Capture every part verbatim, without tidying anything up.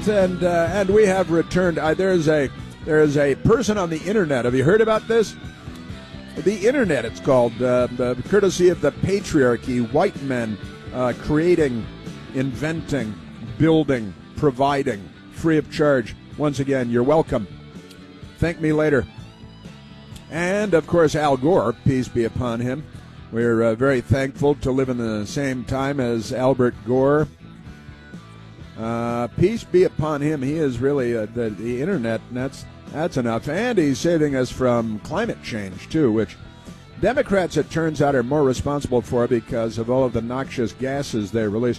right, and uh, and we have returned. Uh, there's a there's a person on the internet. Have you heard about this? The internet, it's called, uh, uh, courtesy of the patriarchy, white men uh, creating, inventing, building, providing, free of charge. Once again, you're welcome. Thank me later. And, of course, Al Gore, peace be upon him. We're uh, very thankful to live in the same time as Albert Gore. Uh, peace be upon him. He is really uh, the, the internet, and that's that's enough. And he's saving us from climate change, too, which Democrats, it turns out, are more responsible for because of all of the noxious gases they release.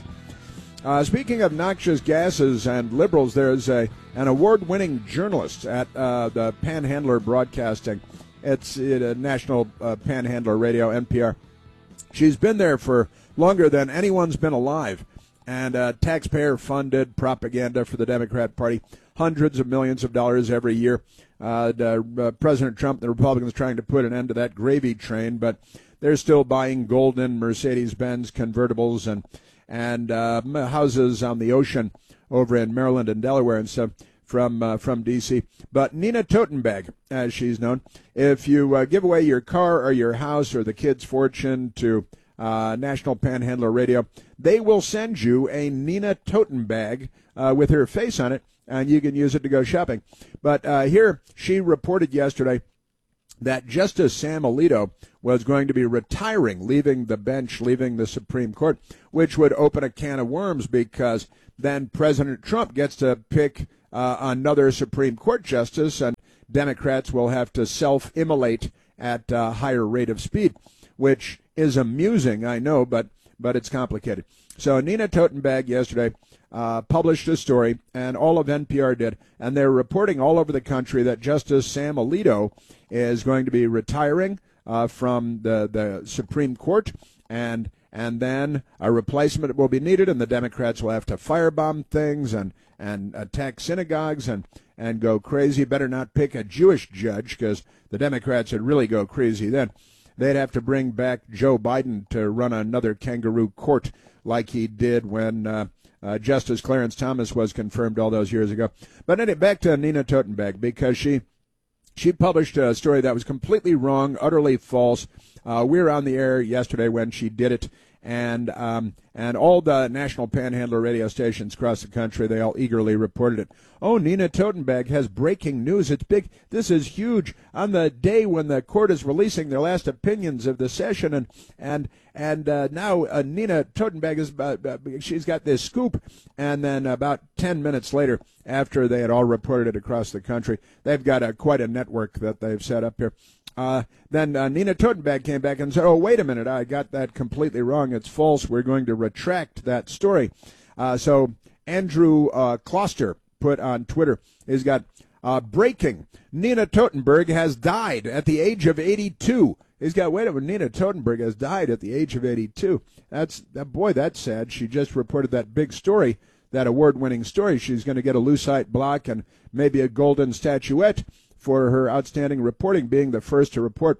Uh, speaking of noxious gases and liberals, there's a an award-winning journalist at uh, the Panhandler Broadcasting. It's a National uh, Panhandler Radio, N P R. She's been there for longer than anyone's been alive. And uh, taxpayer-funded propaganda for the Democrat Party, hundreds of millions of dollars every year. Uh, the, uh, President Trump, the Republicans, trying to put an end to that gravy train, but they're still buying golden Mercedes-Benz convertibles and and uh, houses on the ocean over in Maryland and Delaware and stuff from uh, from D C. But Nina Totenberg, as she's known, if you uh, give away your car or your house or the kid's fortune to Uh, National Panhandler Radio, they will send you a Nina Toten bag uh, with her face on it, and you can use it to go shopping. But uh, here, she reported yesterday that Justice Sam Alito was going to be retiring, leaving the bench, leaving the Supreme Court, which would open a can of worms because then President Trump gets to pick uh, another Supreme Court justice, and Democrats will have to self-immolate at a higher rate of speed, which is amusing, I know, but but it's complicated. So Nina Totenberg yesterday uh, published a story, and all of N P R did, and they're reporting all over the country that Justice Sam Alito is going to be retiring uh, from the, the Supreme Court, and and then a replacement will be needed, and the Democrats will have to firebomb things and, and attack synagogues and, and go crazy. Better not pick a Jewish judge, because the Democrats would really go crazy then. They'd have to bring back Joe Biden to run another kangaroo court like he did when uh, uh, Justice Clarence Thomas was confirmed all those years ago. But anyway, back to Nina Totenberg, because she she published a story that was completely wrong, utterly false. Uh, we were on the air yesterday when she did it, and um, and all the National Panhandler radio stations across the country, they all eagerly reported it. Oh, Nina Totenberg has breaking news. It's big. This is huge. On the day when the court is releasing their last opinions of the session, and and and uh, now uh, Nina Totenberg is uh, she's got this scoop, and then about ten minutes later, after they had all reported it across the country, they've got a, quite a network that they've set up here. Uh, then uh, Nina Totenberg came back and said, oh, wait a minute, I got that completely wrong. It's false. We're going to retract that story. Uh, so Andrew uh, Kloster put on Twitter, he's got uh, breaking. Nina Totenberg has died at the age of eighty-two. He's got, wait a minute, Nina Totenberg has died at the age of eighty-two. That's, that, boy, that's sad. She just reported that big story, that award-winning story. She's going to get a Lucite block and maybe a golden statuette for her outstanding reporting, being the first to report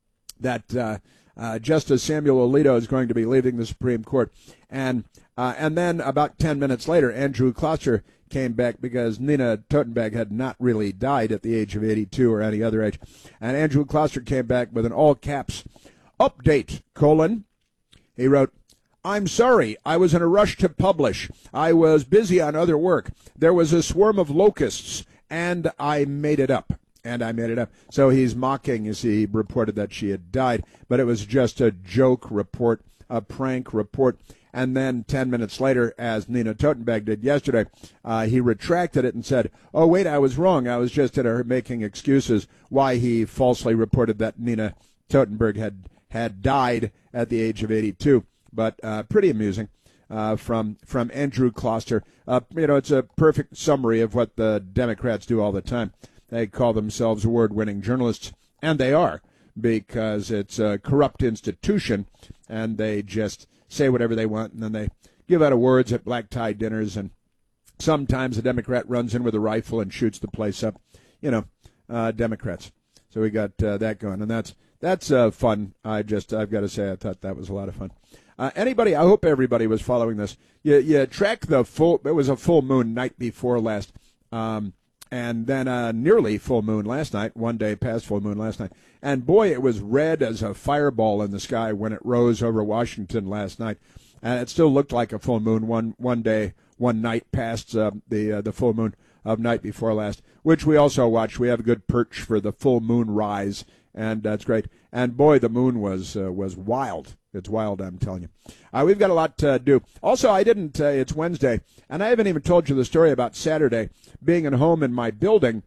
that uh, uh, Justice Samuel Alito is going to be leaving the Supreme Court. And uh, and then about ten minutes later, Andrew Kloster came back because Nina Totenberg had not really died at the age of eighty-two or any other age. And Andrew Kloster came back with an all-caps update, colon. He wrote, I'm sorry, I was in a rush to publish. I was busy on other work. There was a swarm of locusts, and I made it up. And I made it up. So he's mocking as he reported that she had died, but it was just a joke report, a prank report. And then ten minutes later, as Nina Totenberg did yesterday, uh, he retracted it and said, oh, wait, I was wrong. I was just at her making excuses why he falsely reported that Nina Totenberg had, had died at the age of eighty-two. But uh, pretty amusing uh, from from Andrew Kloster. Uh, you know, it's a perfect summary of what the Democrats do all the time. They call themselves award-winning journalists, and they are, because it's a corrupt institution, and they just say whatever they want, and then they give out awards at black-tie dinners, and sometimes a Democrat runs in with a rifle and shoots the place up. You know, uh, Democrats. So we got uh, that going, and that's that's uh, fun. I just, I've got to say, I thought that was a lot of fun. Uh, anybody, I hope everybody was following this. You, you track the full, it was a full moon night before last, um, and then a nearly full moon last night, one day past full moon last night. And boy, it was red as a fireball in the sky when it rose over Washington last night. And it still looked like a full moon one, one day, one night past uh, the uh, the full moon of night before last, which we also watched. We have a good perch for the full moon rise, and that's great. And boy, the moon was uh, was wild. It's wild, I'm telling you. Uh, we've got a lot to do. Also, I didn't, uh, it's Wednesday, and I haven't even told you the story about Saturday, being at home in my building,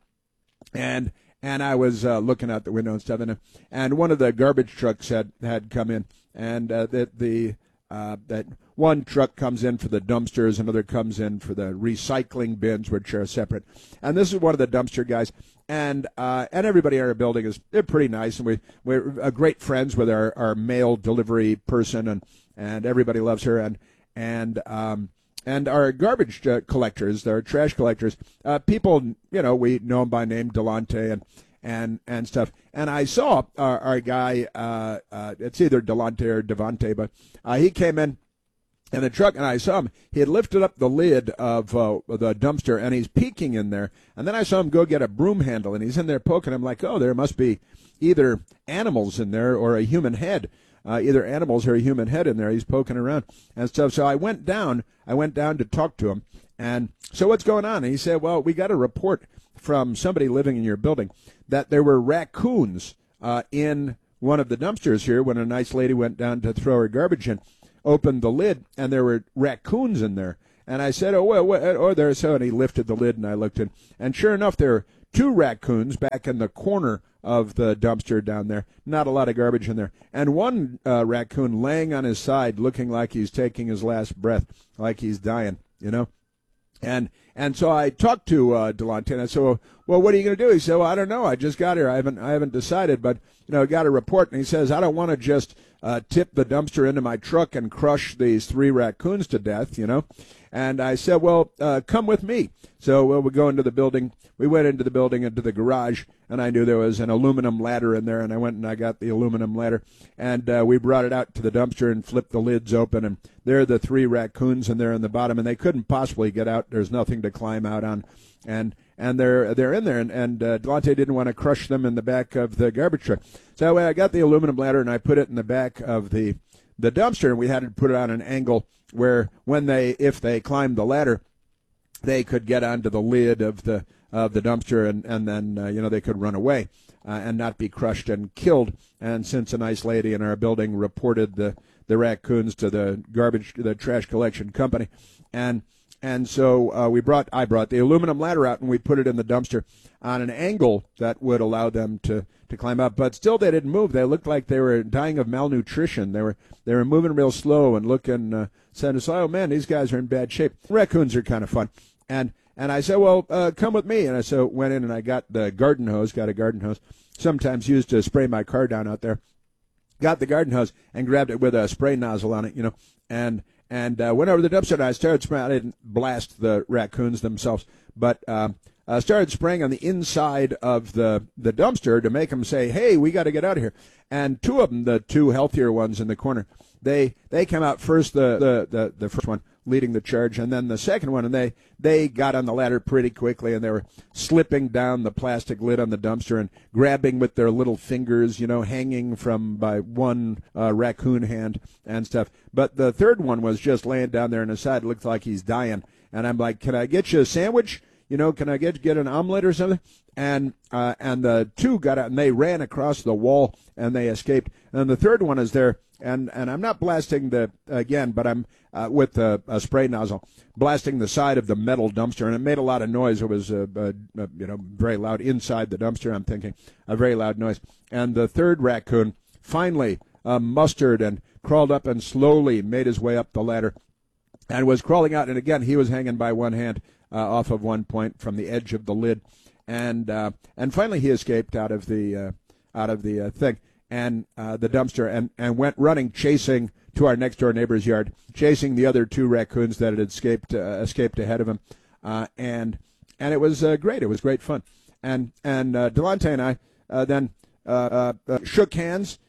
and and I was uh, looking out the window and stuff, and, and one of the garbage trucks had, had come in, and uh, that the uh, that one truck comes in for the dumpsters, another comes in for the recycling bins, which are separate. And this is one of the dumpster guys. And uh, and everybody in our building is they're pretty nice, and we we're uh, great friends with our, our mail delivery person, and, and everybody loves her, and and um and our garbage uh, collectors, our trash collectors, uh, people you know we know them by name, Delonte and and and stuff. And I saw our, our guy, uh, uh, it's either Delonte or Devante, but uh, he came in. in the truck, and I saw him. He had lifted up the lid of uh, the dumpster, and he's peeking in there. And then I saw him go get a broom handle, and he's in there poking. I'm like, oh, there must be either animals in there or a human head, uh, either animals or a human head in there. He's poking around and stuff. So I went down. I went down to talk to him. And so what's going on? And he said, well, we got a report from somebody living in your building that there were raccoons uh, in one of the dumpsters here when a nice lady went down to throw her garbage in. Opened the lid, and there were raccoons in there. And I said, oh, well, what, oh, there's so, and he lifted the lid, and I looked in. And sure enough, there were two raccoons back in the corner of the dumpster down there. Not a lot of garbage in there. And one uh, raccoon laying on his side, looking like he's taking his last breath, like he's dying, you know. And and so I talked to uh, Delonte, and I said, well, well, what are you going to do? He said, well, I don't know. I just got here. I haven't I haven't decided, but, you know, I got a report. And he says, I don't want to just uh, tip the dumpster into my truck and crush these three raccoons to death, you know. And I said, well, uh, come with me. So well, we go into the building. We went into the building, into the garage, and I knew there was an aluminum ladder in there, and I went and I got the aluminum ladder, and uh, we brought it out to the dumpster and flipped the lids open, and there are the three raccoons, and they're in the bottom, and they couldn't possibly get out. There's nothing to climb out on, and and they're they're in there, and, and uh, Delonte didn't want to crush them in the back of the garbage truck. So uh, I got the aluminum ladder, and I put it in the back of the the dumpster, and we had to put it on an angle where when they, if they climbed the ladder, they could get onto the lid of the of the dumpster, and and then uh, you know they could run away uh, and not be crushed and killed. And since a nice lady in our building reported the the raccoons to the garbage, the trash collection company, and and so uh, we brought I brought the aluminum ladder out, and we put it in the dumpster on an angle that would allow them to to climb up. But still, they didn't move. They looked like they were dying of malnutrition. They were they were moving real slow and looking. Uh, saying, "Oh man, these guys are in bad shape." Raccoons are kind of fun, and. And I said, well, uh, come with me. And I so went in and I got the garden hose, got a garden hose, sometimes used to spray my car down out there. Got the garden hose and grabbed it with a spray nozzle on it, you know, and and uh, went over to the dumpster and I started spraying. I didn't blast the raccoons themselves, but um, I started spraying on the inside of the, the dumpster to make them say, hey, we got to get out of here. And two of them, the two healthier ones in the corner, they they came out first, the, the, the, the first one leading the charge, and then the second one, and they, they got on the ladder pretty quickly, and they were slipping down the plastic lid on the dumpster and grabbing with their little fingers, you know, hanging from by one uh, raccoon hand and stuff. But the third one was just laying down there on his side. It looked like he's dying. And I'm like, can I get you a sandwich? You know, can I get get an omelet or something? And uh, and the two got out, and they ran across the wall, and they escaped. And the third one is there, and, and I'm not blasting the, again, but I'm uh, with a, a spray nozzle, blasting the side of the metal dumpster, and it made a lot of noise. It was, uh, uh, uh, you know, very loud inside the dumpster, I'm thinking, a very loud noise. And the third raccoon finally uh, mustered and crawled up and slowly made his way up the ladder and was crawling out. And again, he was hanging by one hand uh, off of one point from the edge of the lid. And uh, and finally he escaped out of the uh, out of the uh, thing and uh, the dumpster and, and went running, chasing to our next door neighbor's yard, chasing the other two raccoons that had escaped uh, escaped ahead of him, uh, and and it was uh, great. It was great fun. And and uh, Delonte and I uh, then uh, uh, shook hands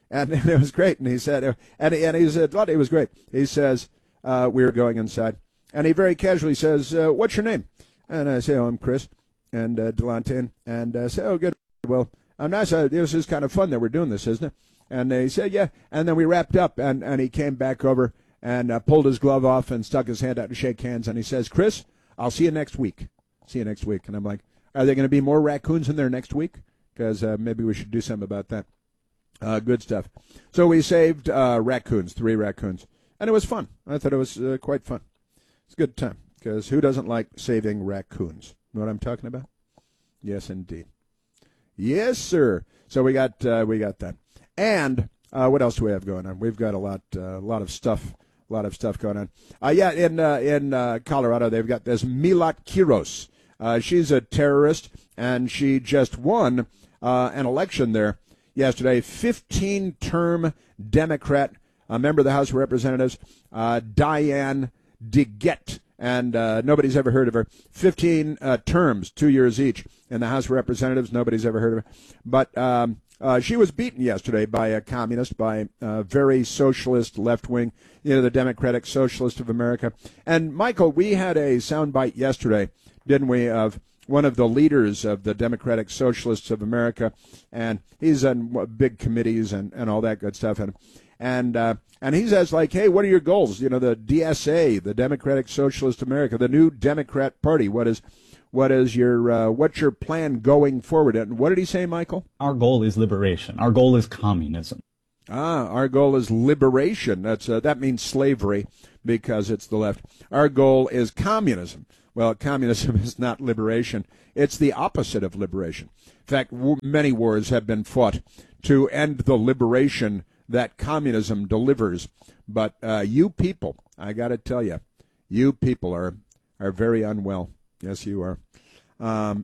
And, and it was great. And he said, and, and he said, it was great. He says, uh, we were going inside. And he very casually says, uh, what's your name? And I say, oh, I'm Chris. And uh, Delonte. And I uh, say, oh, good. Well, I'm nice. Uh, this is kind of fun that we're doing this, isn't it? And he said, yeah. And then we wrapped up, and, and he came back over and uh, pulled his glove off and stuck his hand out to shake hands. And he says, Chris, I'll see you next week. See you next week. And I'm like, are there going to be more raccoons in there next week? Because uh, maybe we should do something about that. Uh, good stuff. So we saved uh, raccoons, three raccoons. And it was fun. I thought it was uh, quite fun. It's a good time. Because who doesn't like saving raccoons? You know what I'm talking about? Yes, indeed. Yes, sir. So we got uh, we got that. And uh, what else do we have going on? We've got a lot, uh, a lot of stuff, a lot of stuff going on. Uh, yeah, in uh, in uh, Colorado, they've got this Milat Kiros. Uh, she's a terrorist, and she just won uh, an election there yesterday. fifteen-term Democrat, a member of the House of Representatives, uh, Diane DeGette, and uh, nobody's ever heard of her. fifteen uh, terms, two years each, in the House of Representatives. Nobody's ever heard of her, but. Um, Uh, she was beaten yesterday by a communist, by a very socialist left-wing, you know, the Democratic Socialist of America. And, Michael, we had a soundbite yesterday, didn't we, of one of the leaders of the Democratic Socialists of America, and he's on big committees and, and all that good stuff. And and uh, and he says, like, hey, what are your goals? You know, the D S A, the Democratic Socialist America, the new Democrat Party, what is... What is your uh, what's your plan going forward? And what did he say, Michael? Our goal is liberation. Our goal is communism. Ah, our goal is liberation. That's uh, that means slavery because it's the left. Our goal is communism. Well, communism is not liberation. It's the opposite of liberation. In fact, w- many wars have been fought to end the liberation that communism delivers. But uh, you people, I got to tell you, you people are are very unwell. Yes, you are. Um,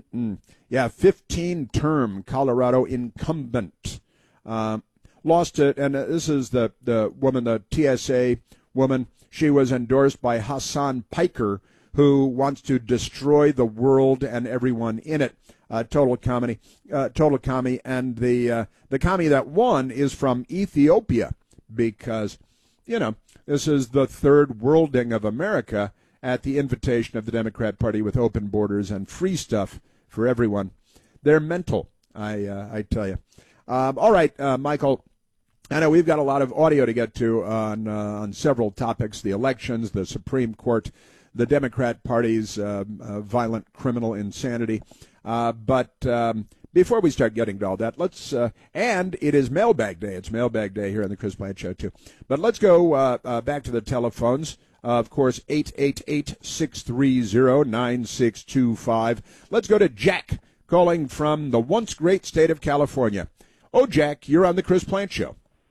yeah, fifteen-term Colorado incumbent. Um, lost it, and this is the, the woman, the T S A woman. She was endorsed by Hassan Piker, who wants to destroy the world and everyone in it. Uh, total commie, uh, total commie, and the uh, the commie that won is from Ethiopia because, you know, this is the third worlding of America, at the invitation of the Democrat Party with open borders and free stuff for everyone. They're mental, I uh, I tell you. Um, all right, uh, Michael, I know we've got a lot of audio to get to on, uh, on several topics, the elections, the Supreme Court, the Democrat Party's uh, uh, violent criminal insanity. Uh, but um, before we start getting to all that, let's, uh, and it is Mailbag Day. It's Mailbag Day here on the Chris Plante Show, too. But let's go uh, uh, back to the telephones. Uh, of course, eight eight eight, six three zero, nine six two five. Let's go to Jack, calling from the once great state of California. Oh, Jack, you're on the Chris Plante Show.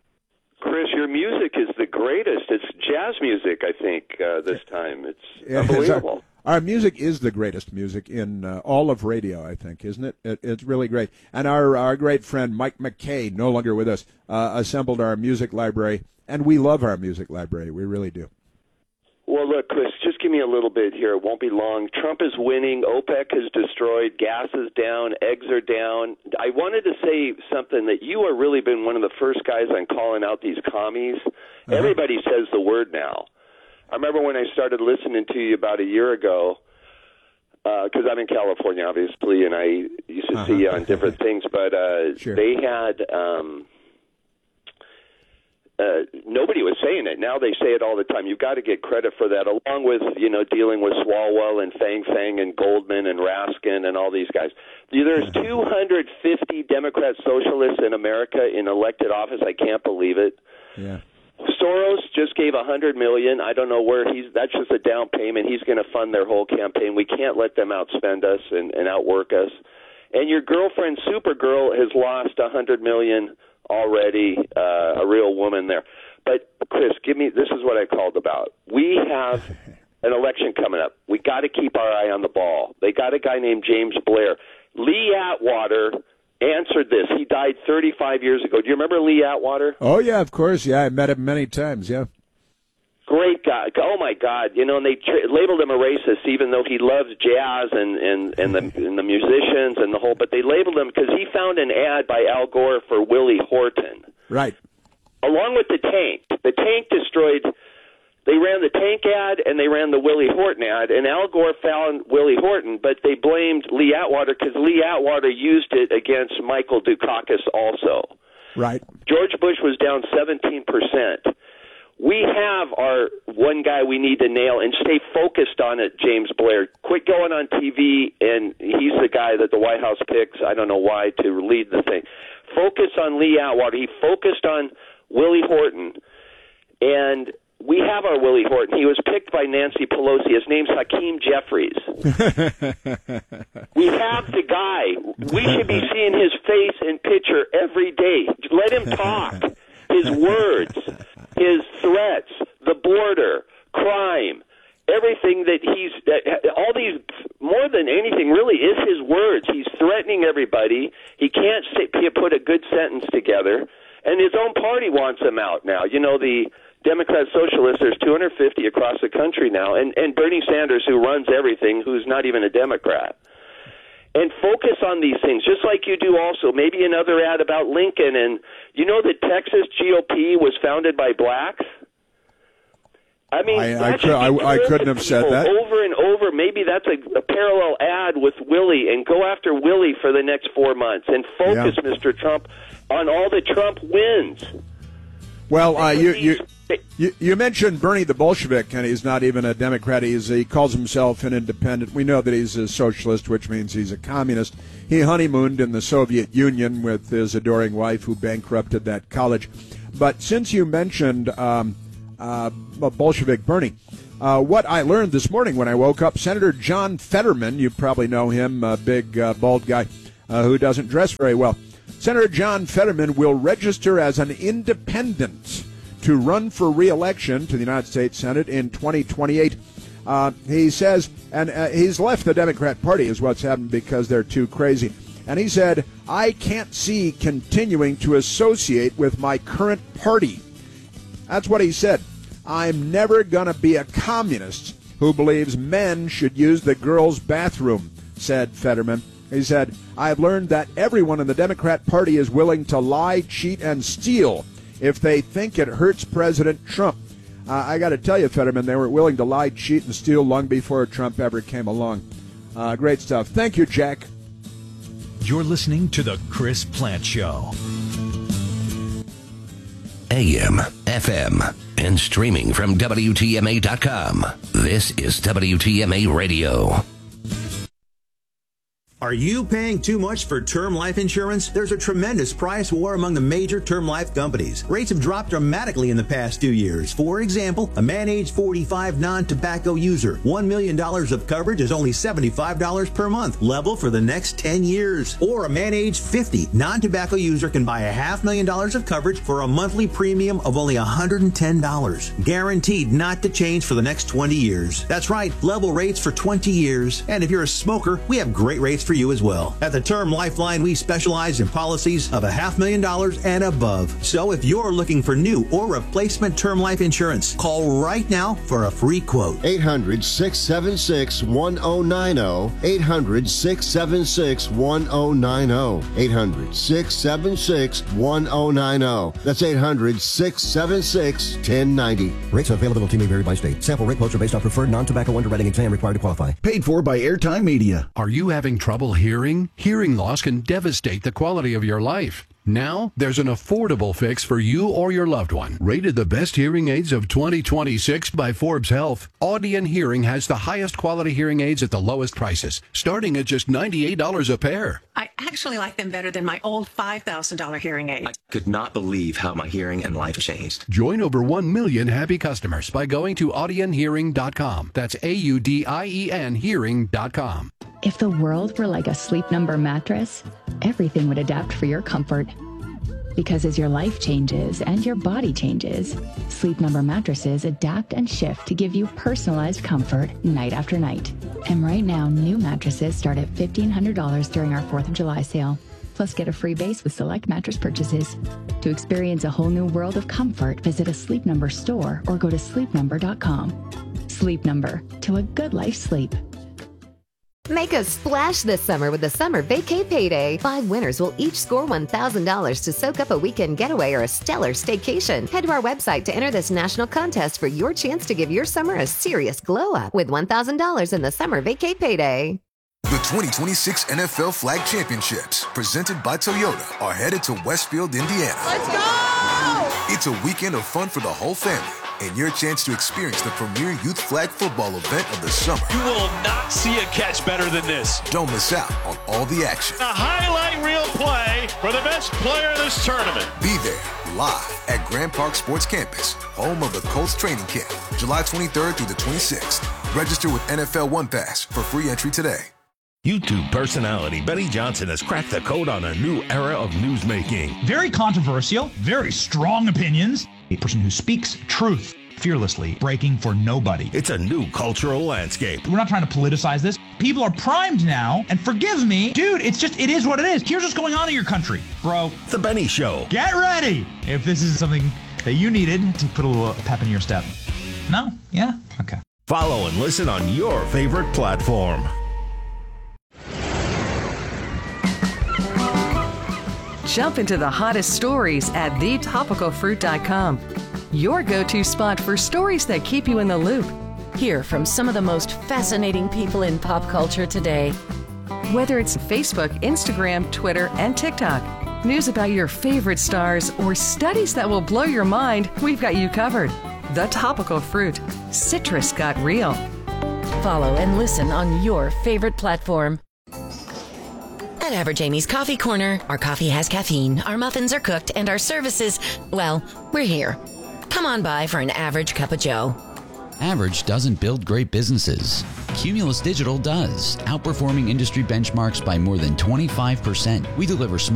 Chris, your music is the greatest. It's jazz music, I think, uh, this time. It's yeah, unbelievable. Our, our music is the greatest music in uh, all of radio, I think, isn't it? it? It's really great. And our, our great friend Mike McKay, no longer with us, uh, assembled our music library, and we love our music library. We really do. Well, look, Chris, just give me a little bit here. It won't be long. Trump is winning. OPEC is destroyed. Gas is down. Eggs are down. I wanted to say something that you have really been one of the first guys on calling out these commies. Uh-huh. Everybody says the word now. I remember when I started listening to you about a year ago, because uh, I'm in California, obviously, and I used to uh-huh. see you on different things, but uh, sure. they had... Um, Uh, nobody was saying it. Now they say it all the time. You've got to get credit for that, along with, you know, dealing with Swalwell and Fang Fang and Goldman and Raskin and all these guys. There's two hundred fifty Democrat socialists in America in elected office. I can't believe it. Yeah. Soros just gave one hundred million dollars. I don't know where he's – that's just a down payment. He's going to fund their whole campaign. We can't let them outspend us and, and outwork us. And your girlfriend, Supergirl, has lost one hundred million dollars already, uh, a real woman there. But, Chris, give me – this is what I called about. We have an election coming up. We got to keep our eye on the ball. They got a guy named James Blair. Lee Atwater answered this. He died thirty-five years ago. Do you remember Lee Atwater? Oh, yeah, of course. Yeah, I met him many times, yeah. Great guy. Oh, my God. You know, and they tra- labeled him a racist even though he loves jazz and, and, and, the, and the musicians and the whole, but they labeled him because he found an ad by Al Gore for Willie Horton. Right. Along with the tank. The tank destroyed, they ran the tank ad and they ran the Willie Horton ad, and Al Gore found Willie Horton, but they blamed Lee Atwater because Lee Atwater used it against Michael Dukakis also. Right. George Bush was down seventeen percent. We have our one guy we need to nail and stay focused on it, James Blair. Quit going on T V, and he's the guy that the White House picks, I don't know why, to lead the thing. Focus on Lee Atwater. He focused on Willie Horton, and we have our Willie Horton. He was picked by Nancy Pelosi. His name's Hakeem Jeffries. We have the guy. We should be seeing his face and picture every day. Let him talk. His words, his threats, the border, crime, everything that he's, all these, more than anything, really is his words. He's threatening everybody. He can't say, put a good sentence together, and his own party wants him out now. You know, the Democrat Socialists, there's two hundred fifty across the country now, and, and Bernie Sanders, who runs everything, who's not even a Democrat. And focus on these things, just like you do also. Maybe another ad about Lincoln. And you know that Texas G O P was founded by blacks? I mean, I, I, could, I, I couldn't have said that. Over and over, maybe that's a, a parallel ad with Willie, and go after Willie for the next four months and focus, yeah. Mister Trump, on all the Trump wins. Well, uh, you, you you you mentioned Bernie the Bolshevik, and he's not even a Democrat. He's, he calls himself an independent. We know that he's a socialist, which means he's a communist. He honeymooned in the Soviet Union with his adoring wife, who bankrupted that college. But since you mentioned um, uh, Bolshevik Bernie, uh, what I learned this morning when I woke up, Senator John Fetterman, you probably know him, a big uh, bald guy uh, who doesn't dress very well. Senator John Fetterman will register as an independent to run for re-election to the United States Senate in twenty twenty-eight. Uh, he says, and uh, he's left the Democrat Party is what's happened because they're too crazy. And he said, I can't see continuing to associate with my current party. That's what he said. I'm never going to be a communist who believes men should use the girls' bathroom, said Fetterman. He said, I've learned that everyone in the Democrat Party is willing to lie, cheat, and steal if they think it hurts President Trump. Uh, I got to tell you, Fetterman, they were willing to lie, cheat, and steal long before Trump ever came along. Uh, great stuff. Thank you, Jack. You're listening to The Chris Plante Show. A M, F M, and streaming from W T M A dot com. This is W T M A Radio. Are you paying too much for term life insurance? There's a tremendous price war among the major term life companies. Rates have dropped dramatically in the past two years. For example, a man age forty-five non-tobacco user, one million dollars of coverage is only seventy-five dollars per month, level for the next ten years. Or a man age fifty non-tobacco user can buy a half million dollars of coverage for a monthly premium of only one hundred ten dollars. Guaranteed not to change for the next twenty years. That's right, level rates for twenty years. And if you're a smoker, we have great rates for you as well. At the Term Lifeline, we specialize in policies of a half million dollars and above. So if you're looking for new or replacement term life insurance, call right now for a free quote. eight hundred, six seven six, one oh nine oh. eight hundred, six seven six, one oh nine oh. eight hundred, six seven six, one oh nine oh. That's eight hundred, six seven six, one oh nine oh. Rates and availability may vary by state. Sample rate quotes are based on preferred non-tobacco underwriting exam required to qualify. Paid for by Airtime Media. Are you having trouble hearing? Hearing loss can devastate the quality of your life. Now, there's an affordable fix for you or your loved one. Rated the best hearing aids of twenty twenty-six by Forbes Health, Audien Hearing has the highest quality hearing aids at the lowest prices, starting at just ninety-eight dollars a pair. I actually like them better than my old five thousand dollars hearing aid. I could not believe how my hearing and life changed. Join over one million happy customers by going to audien hearing dot com. That's A U D I E N hearing dot com. If the world were like a Sleep Number mattress, everything would adapt for your comfort. Because as your life changes and your body changes, Sleep Number mattresses adapt and shift to give you personalized comfort night after night. And right now, new mattresses start at fifteen hundred dollars during our fourth of July sale. Plus, get a free base with select mattress purchases. To experience a whole new world of comfort, visit a Sleep Number store or go to sleep number dot com. Sleep Number, to a good life sleep. Make a splash this summer with the Summer Vacay Payday. Five winners will each score one thousand dollars to soak up a weekend getaway or a stellar staycation. Head to our website to enter this national contest for your chance to give your summer a serious glow-up with one thousand dollars in the Summer Vacay Payday. The twenty twenty-six N F L Flag Championships, presented by Toyota, are headed to Westfield, Indiana. Let's go! It's a weekend of fun for the whole family, and your chance to experience the premier youth flag football event of the summer. You will not see a catch better than this. Don't miss out on all the action. A highlight reel play for the best player in this tournament. Be there, live at Grand Park Sports Campus, home of the Colts training camp, July twenty-third through the twenty-sixth. Register with N F L One Pass for free entry today. YouTube personality Benny Johnson has cracked the code on a new era of newsmaking. Very controversial, very strong opinions. A person who speaks truth fearlessly, breaking for nobody. It's a new cultural landscape. We're not trying to politicize this. People are primed now, and forgive me, dude, it's just, it is what it is. Here's what's going on in your country, bro. The Benny Show. Get ready if this is something that you needed to put a little pep in your step. No? Yeah? Okay. Follow and listen on your favorite platform. Jump into the hottest stories at the topical fruit dot com. Your go-to spot for stories that keep you in the loop. Hear from some of the most fascinating people in pop culture today. Whether it's Facebook, Instagram, Twitter, and TikTok, news about your favorite stars, or studies that will blow your mind, we've got you covered. The Topical Fruit. Citrus got real. Follow and listen on your favorite platform. At Average Amy's Coffee Corner, our coffee has caffeine, our muffins are cooked, and our services, well, we're here. Come on by for an average cup of joe. Average doesn't build great businesses. Cumulus Digital does, outperforming industry benchmarks by more than twenty-five percent. We deliver smart